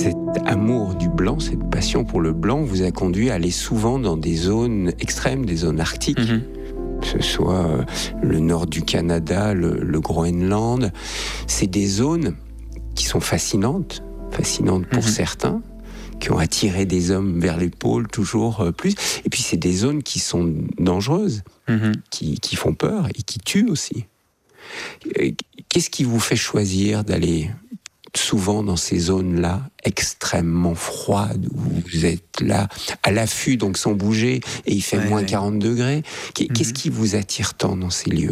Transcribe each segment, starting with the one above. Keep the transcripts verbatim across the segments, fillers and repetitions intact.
Cet amour du blanc, cette passion pour le blanc vous a conduit à aller souvent dans des zones extrêmes, des zones arctiques. Mm-hmm. Que ce soit euh, le nord du Canada, le, le Groenland. C'est des zones qui sont fascinantes, fascinantes pour mm-hmm. certains, qui ont attiré des hommes vers les pôles toujours euh, plus. Et puis c'est des zones qui sont dangereuses, mm-hmm. qui, qui font peur et qui tuent aussi. Qu'est-ce qui vous fait choisir d'aller souvent dans ces zones-là, extrêmement froides, où vous êtes là, à l'affût, donc sans bouger, et il fait ouais, moins ouais. quarante degrés. Qu'est-ce mm-hmm. qui vous attire tant dans ces lieux ?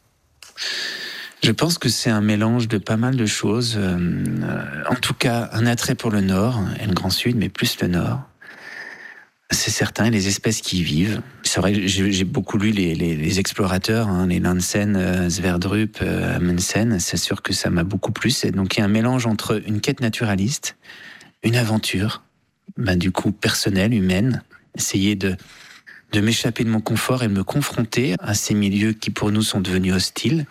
Je pense que c'est un mélange de pas mal de choses. Euh, en tout cas, un attrait pour le Nord, et le Grand Sud, mais plus le Nord. C'est certain, les espèces qui y vivent. C'est vrai que j'ai, j'ai beaucoup lu les, les, les explorateurs, hein, les Nansen, euh, Sverdrup, euh, Amundsen. C'est sûr que ça m'a beaucoup plu. Et donc il y a un mélange entre une quête naturaliste, une aventure, ben, du coup personnelle, humaine, essayer de, de m'échapper de mon confort et de me confronter à ces milieux qui pour nous sont devenus hostiles.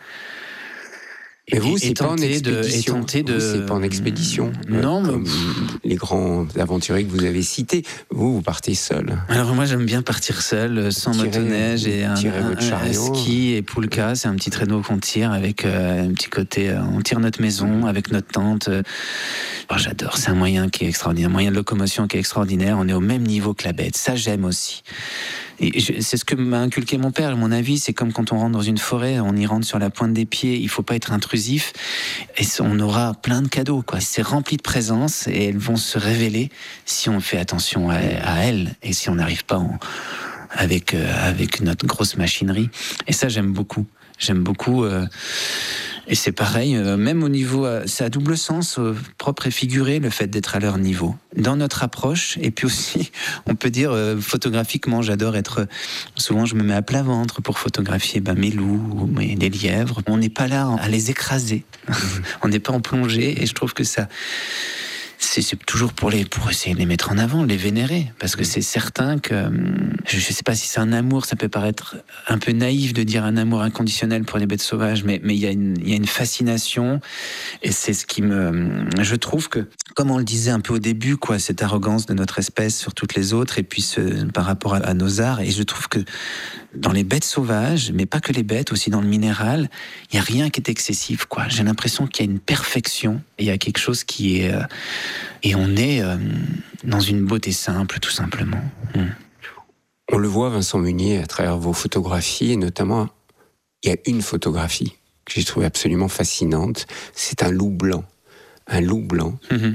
Et vous, c'est pas en expédition. De, de... Vous, c'est pas en expédition. Non, comme mais... les grands aventuriers que vous avez cités. Vous, vous partez seul. Alors moi, j'aime bien partir seul, sans tirer, motoneige et un, un, un ski et poulka. C'est un petit traîneau qu'on tire avec euh, un petit côté. Euh, on tire notre maison avec notre tente. Oh, j'adore. C'est un moyen qui est extraordinaire, un moyen de locomotion qui est extraordinaire. On est au même niveau que la bête. Ça, j'aime aussi. Et je, c'est ce que m'a inculqué mon père. Mon avis, c'est comme quand on rentre dans une forêt, on y rentre sur la pointe des pieds. Il faut pas être intrusif, et on aura plein de cadeaux, quoi. C'est rempli de présences, et elles vont se révéler si on fait attention à, à elles, et si on n'arrive pas en, avec euh, avec notre grosse machinerie. Et ça, j'aime beaucoup. J'aime beaucoup. Euh, Et c'est pareil, euh, même au niveau, euh, c'est à double sens, euh, propre et figuré, le fait d'être à leur niveau. Dans notre approche, et puis aussi, on peut dire, euh, photographiquement, j'adore être, souvent je me mets à plat ventre pour photographier ben, mes loups ou mes, des lièvres. On n'est pas là à les écraser, on n'est pas en plongée, et je trouve que ça... C'est, c'est toujours pour, les, pour essayer de les mettre en avant, les vénérer. Parce que c'est certain que... Je ne sais pas si c'est un amour, ça peut paraître un peu naïf de dire un amour inconditionnel pour les bêtes sauvages, mais il y a une, y a une fascination, et c'est ce qui me... Je trouve que, comme on le disait un peu au début, quoi, cette arrogance de notre espèce sur toutes les autres, et puis ce, par rapport à, à nos arts, et je trouve que dans les bêtes sauvages, mais pas que les bêtes, aussi dans le minéral, il n'y a rien qui est excessif, quoi. J'ai l'impression qu'il y a une perfection, il y a quelque chose qui est... Euh, et on est euh, dans une beauté simple, tout simplement. Mm. On le voit, Vincent Munier, à travers vos photographies, et notamment, il y a une photographie que j'ai trouvée absolument fascinante. C'est un loup blanc. Un loup blanc mm-hmm.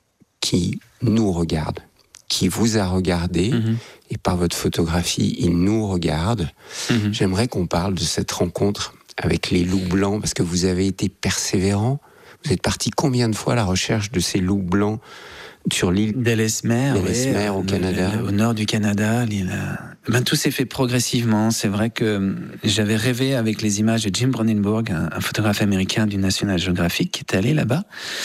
qui nous regarde, qui vous a regardé, mm-hmm. et par votre photographie, il nous regarde. Mm-hmm. J'aimerais qu'on parle de cette rencontre avec les loups blancs, parce que vous avez été persévérant. Vous êtes parti combien de fois à la recherche de ces loups blancs sur l'île d'Ellesmere, d'Ellesmere oui, au Canada, le, le, au nord du Canada, l'île. Ben, tout s'est fait progressivement. C'est vrai que j'avais rêvé avec les images de Jim Brandenburg, un, un photographe américain du National Geographic, qui était allé là-bas.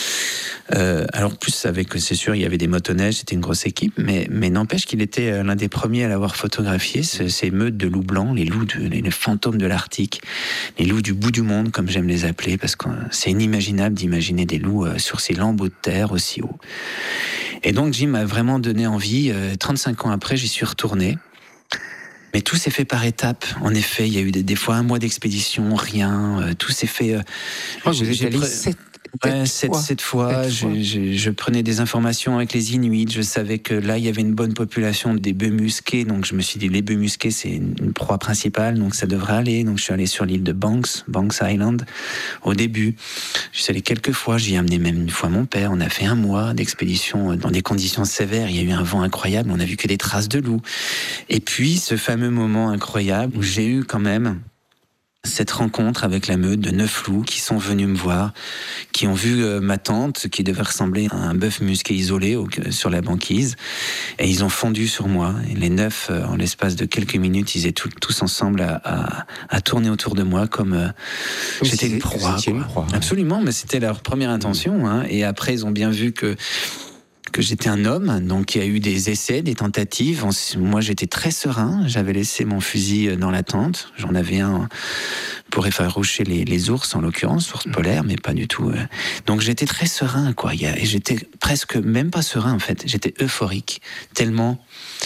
Euh, alors plus avec, c'est sûr, il y avait des motoneiges, c'était une grosse équipe, mais, mais n'empêche qu'il était l'un des premiers à l'avoir photographié, ce, ces meutes de loups blancs, les loups, de, les, les fantômes de l'Arctique, les loups du bout du monde, comme j'aime les appeler, parce que c'est inimaginable d'imaginer des loups euh, sur ces lambeaux de terre aussi haut. Et donc Jim m'a vraiment donné envie. Euh, trente-cinq ans après, j'y suis retourné. Mais tout s'est fait par étapes. En effet, il y a eu des, des fois un mois d'expédition, rien. Euh, tout s'est fait. Euh, oh, vous êtes allé pre... sept Ouais, cette, cette fois, cette je, je, je prenais des informations avec les Inuits. Je savais que là, il y avait une bonne population des bœufs musqués. Donc, je me suis dit, les bœufs musqués, c'est une, une proie principale. Donc, ça devrait aller. Donc, je suis allé sur l'île de Banks, Banks Island, au début. Je suis allé quelques fois. J'y ai amené même une fois mon père. On a fait un mois d'expédition dans des conditions sévères. Il y a eu un vent incroyable. On n'a vu que des traces de loups. Et puis, ce fameux moment incroyable où j'ai eu quand même cette rencontre avec la meute de neuf loups qui sont venus me voir, qui ont vu euh, ma tente qui devait ressembler à un bœuf musqué isolé au, sur la banquise, et ils ont fondu sur moi. Et les neuf, euh, en l'espace de quelques minutes, ils étaient tout, tous ensemble à, à, à tourner autour de moi comme euh, oui, j'étais une proie. Une proie. Absolument, mais c'était leur première intention. Hein. Et après, ils ont bien vu que que j'étais un homme, donc il y a eu des essais, des tentatives. Moi, j'étais très serein. J'avais laissé mon fusil dans la tente. J'en avais un pour effaroucher les, les ours, en l'occurrence, ours polaires, mais pas du tout. Donc j'étais très serein, quoi. Et j'étais presque même pas serein, en fait. J'étais euphorique, tellement...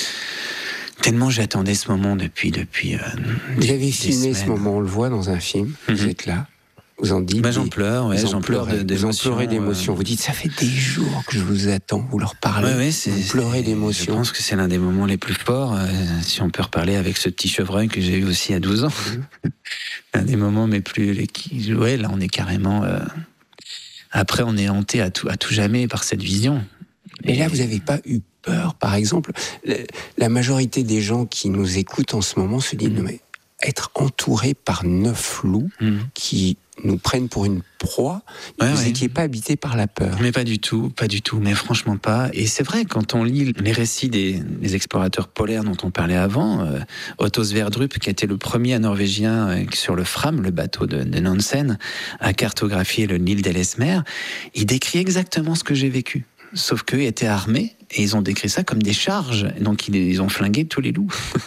Tellement j'attendais ce moment depuis... depuis euh, vous des, avez filmé ce moment, on le voit dans un film, mm-hmm. Vous êtes là, vous en dites... Bah, j'en pleure, ouais, j'en pleure d'émotion. Vous en pleurez d'émotion, euh... vous dites, ça fait des jours que je vous attends, vous leur parlez, ouais, ouais, c'est, vous pleurez d'émotion. Je pense que c'est l'un des moments les plus forts, euh, si on peut reparler avec ce petit chevreuil que j'ai eu aussi à douze ans. Mm-hmm. Un des moments mes plus... Les... Ouais, là on est carrément... Euh... Après on est hanté à tout, à tout jamais par cette vision. Et, Et là vous n'avez pas eu peur, par exemple, la majorité des gens qui nous écoutent en ce moment se disent mmh. mais être entouré par neuf loups mmh. qui nous prennent pour une proie, ouais, vous ouais. n'étiez pas habité par la peur. Mais pas du tout, pas du tout, mais franchement pas. Et c'est vrai, quand on lit les récits des, des explorateurs polaires dont on parlait avant, euh, Otto Sverdrup, qui était le premier norvégien euh, sur le Fram, le bateau de, de Nansen, à cartographier le Nil d'Ellesmer, il décrit exactement ce que j'ai vécu. Sauf qu'eux étaient armés et ils ont décrit ça comme des charges. Donc ils, ils ont flingué tous les loups.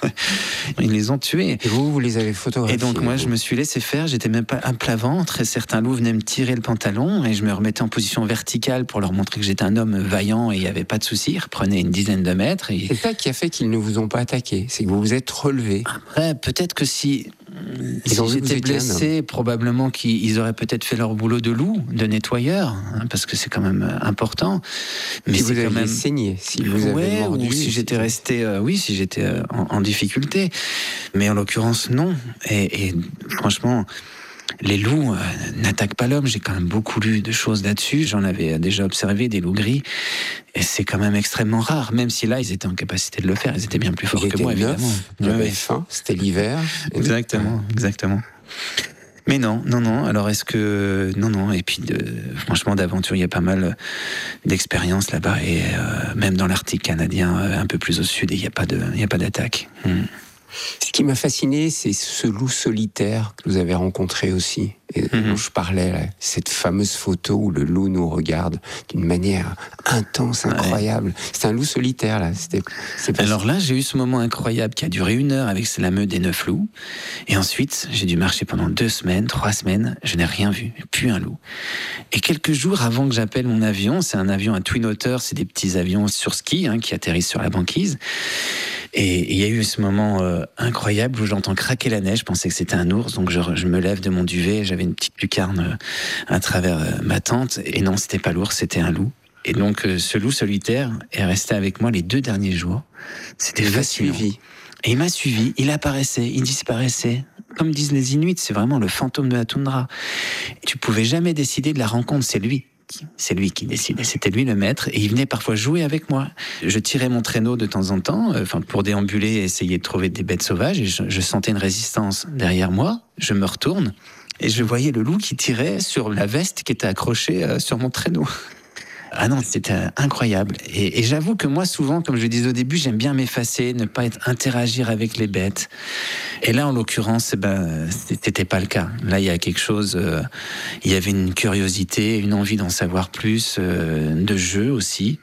Ils les ont tués. Et vous, vous les avez photographiés. Et donc moi, je me suis laissé faire. J'étais même pas à plat ventre. Et certains loups venaient me tirer le pantalon et je me remettais en position verticale pour leur montrer que j'étais un homme vaillant et il n'y avait pas de souci. Ils reprenaient une dizaine de mètres. Et... C'est ça qui a fait qu'ils ne vous ont pas attaqué. C'est que vous vous êtes relevé. Après, peut-être que si... Si j'étais blessé, probablement qu'ils auraient peut-être fait leur boulot de loup, de nettoyeur, hein, parce que c'est quand même important. Mais si c'est vous quand aviez même saigné, si vous avez ouais, mordu, ou si j'étais resté, euh, oui, si j'étais euh, en, en difficulté. Mais en l'occurrence, non. Et, et franchement. Les loups euh, n'attaquent pas l'homme. J'ai quand même beaucoup lu de choses là-dessus. J'en avais déjà observé des loups gris. Et c'est quand même extrêmement rare. Même si là, ils étaient en capacité de le faire. Ils étaient bien plus forts il que moi, neuf, évidemment. Il y avait faim. C'était l'hiver. Exactement, exactement. Mais non, non, non. Alors est-ce que... Non, non. Et puis, de... franchement, d'aventure, il y a pas mal d'expériences là-bas. Et euh, même dans l'Arctique canadien, un peu plus au sud, il n'y a pas de... il n'y a pas d'attaque. Hmm. Ce qui m'a fasciné, c'est ce loup solitaire que vous avez rencontré aussi, et mm-hmm. dont je parlais, là, cette fameuse photo où le loup nous regarde d'une manière intense, incroyable. Ouais. C'est un loup solitaire, là. C'était, c'est pas... Alors là, j'ai eu ce moment incroyable qui a duré une heure avec la meute des neuf loups. Et ensuite, j'ai dû marcher pendant deux semaines, trois semaines. Je n'ai rien vu, plus un loup. Et quelques jours avant que j'appelle mon avion, c'est un avion à Twin Otter, c'est des petits avions sur ski hein, qui atterrissent sur la banquise. Et il y a eu ce moment euh, incroyable où j'entends craquer la neige. Je pensais que c'était un ours, donc je, je me lève de mon duvet. J'avais une petite lucarne euh, à travers euh, ma tente. Et non, c'était pas l'ours, c'était un loup. Et donc, euh, ce loup solitaire est resté avec moi les deux derniers jours. C'était fascinant. Suivi. Et il m'a suivi. Il apparaissait, il disparaissait. Comme disent les Inuits, c'est vraiment le fantôme de la toundra. Et tu pouvais jamais décider de la rencontre, c'est lui. C'est lui qui décidait, c'était lui le maître, et il venait parfois jouer avec moi. Je tirais mon traîneau de temps en temps, enfin pour déambuler et essayer de trouver des bêtes sauvages, et je, je sentais une résistance derrière moi. Je me retourne et je voyais le loup qui tirait sur la veste qui était accrochée euh, sur mon traîneau. Ah non, c'était incroyable. Et, et j'avoue que moi, souvent, comme je le disais au début, j'aime bien m'effacer, ne pas être, interagir avec les bêtes. Et là, en l'occurrence, eh ben, c'était pas le cas. Là, il y a quelque chose. Euh, il y avait une curiosité, une envie d'en savoir plus, euh, de jeu aussi.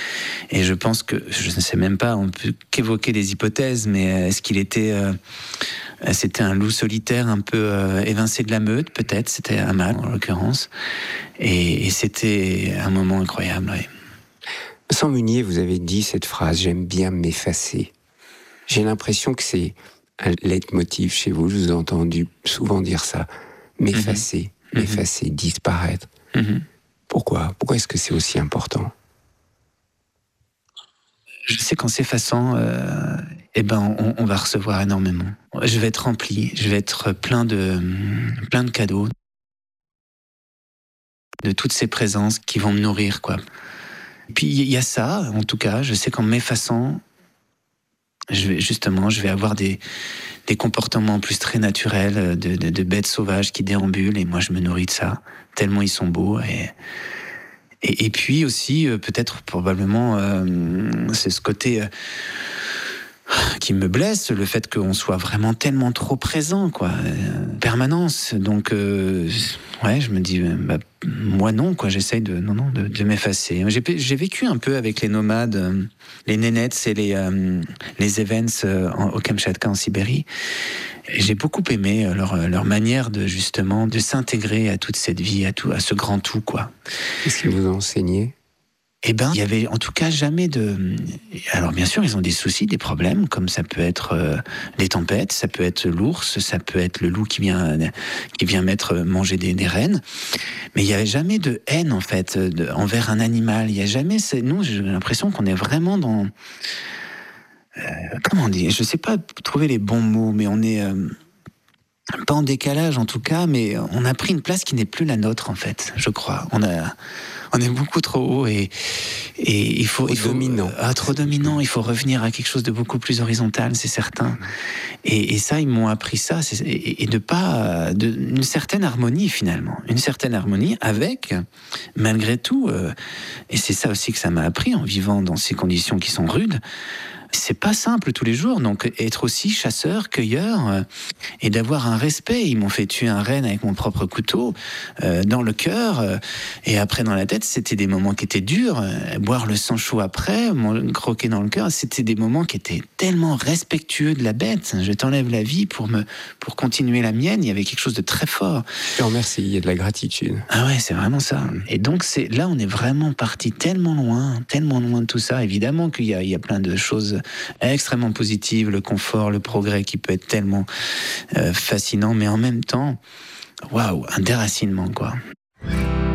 Et je pense que, je ne sais même pas, on peut qu'évoquer des hypothèses, mais est-ce qu'il était, euh, c'était un loup solitaire un peu euh, évincé de la meute, peut-être, c'était un mâle en l'occurrence, et, et c'était un moment incroyable. Ouais. Vincent Munier, vous avez dit cette phrase, j'aime bien m'effacer. J'ai l'impression que c'est un leitmotiv chez vous, je vous ai entendu souvent dire ça, m'effacer, mmh. m'effacer, mmh. disparaître. Mmh. Pourquoi ? Pourquoi est-ce que c'est aussi important ? Je sais qu'en s'effaçant, euh, eh ben, on, on va recevoir énormément. Je vais être rempli, je vais être plein de, plein de cadeaux, de toutes ces présences qui vont me nourrir, quoi. Et puis il y a ça, en tout cas, je sais qu'en m'effaçant, je vais, justement, je vais avoir des, des comportements plus très naturels, de, de, de bêtes sauvages qui déambulent, et moi je me nourris de ça, tellement ils sont beaux. Et, et, et puis aussi, euh, peut-être, probablement, euh, c'est ce côté... Euh, qui me blesse, le fait qu'on soit vraiment tellement trop présent, quoi, euh, permanence. Donc, euh, ouais, je me dis, bah, moi non, quoi, j'essaye de, non, non, de, de m'effacer. J'ai, j'ai vécu un peu avec les nomades, euh, les Nénets et les, euh, les Events euh, en, au Kamchatka, en Sibérie. Et j'ai beaucoup aimé leur, leur manière de, justement, de s'intégrer à toute cette vie, à, tout, à ce grand tout, quoi. Qu'est-ce qu'ils vous ont enseigné ? Eh ben, il y avait en tout cas jamais de... Alors bien sûr, ils ont des soucis, des problèmes, comme ça peut être euh, les tempêtes, ça peut être l'ours, ça peut être le loup qui vient, qui vient mettre, manger des, des rennes. Mais il n'y avait jamais de haine, en fait, de, envers un animal. Il n'y a jamais... Nous, j'ai l'impression qu'on est vraiment dans... Euh, comment dire ? Je ne sais pas trouver les bons mots, mais on est... Euh, pas en décalage en tout cas, mais on a pris une place qui n'est plus la nôtre, en fait, je crois. On a... On est beaucoup trop haut et, et il faut... Trop il faut dominant. Ah, trop dominant, il faut revenir à quelque chose de beaucoup plus horizontal, c'est certain. Et, et ça, ils m'ont appris ça, c'est, et, et de pas... De, une certaine harmonie, finalement. Une certaine harmonie avec, malgré tout, euh, et c'est ça aussi que ça m'a appris en vivant dans ces conditions qui sont rudes, c'est pas simple tous les jours, donc être aussi chasseur, cueilleur, euh, et d'avoir un respect. Ils m'ont fait tuer un renne avec mon propre couteau, euh, dans le cœur, euh, et après dans la tête, c'était des moments qui étaient durs. Euh, boire le sang chaud après, me croquer dans le cœur, c'était des moments qui étaient tellement respectueux de la bête. Je t'enlève la vie pour, me, pour continuer la mienne, il y avait quelque chose de très fort. Je te remercie, il y a de la gratitude. Ah ouais, c'est vraiment ça. Et donc c'est, là, on est vraiment parti tellement loin, tellement loin de tout ça. Évidemment qu'il y a, il y a plein de choses extrêmement positive, le confort, le progrès qui peut être tellement euh, fascinant, mais en même temps, waouh, un déracinement, quoi.